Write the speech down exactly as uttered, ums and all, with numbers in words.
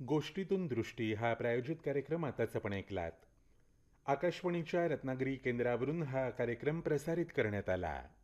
गोष्टीतून दृष्टी हा प्रायोजित कार्यक्रम आताच आपण ऐकलात. आकाशवाणीच्या रत्नागिरी केंद्रावरून हा कार्यक्रम प्रसारित करण्यात आला.